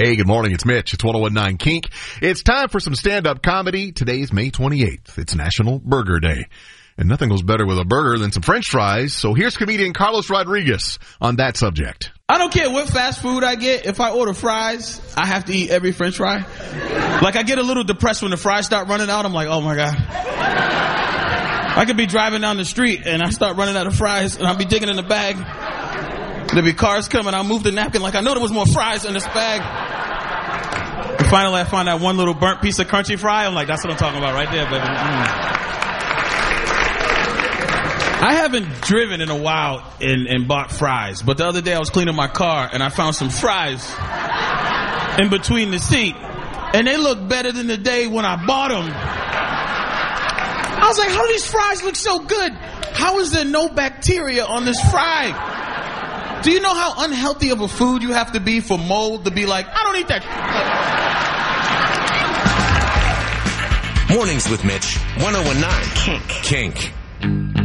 Hey, good morning. It's Mitch. It's 101.9 Kink. It's time for some stand-up comedy. Today's May 28th. It's National Burger Day. And nothing goes better with a burger than some French fries. So here's comedian Carlos Rodriguez on that subject. I don't care what fast food I get. If I order fries, I have to eat every French fry. Like, I get a little depressed when the fries start running out. I'm like, oh my God. I could be driving down the street and I start running out of fries and I'll be digging in the bag. There'll be cars coming. I'll move the napkin like I know there was more fries in this bag. And finally I find that one little burnt piece of crunchy fry. I'm like, that's what I'm talking about right there, baby. I haven't driven in a while and bought fries, but the other day I was cleaning my car and I found some fries in between the seat, and they look better than the day when I bought them. I was like, how do these fries look so good? How is there no bacteria on this fry? Do you know how unhealthy of a food you have to be for mold to be like, I don't eat that? Mornings with Mitch, 101.9 Kink.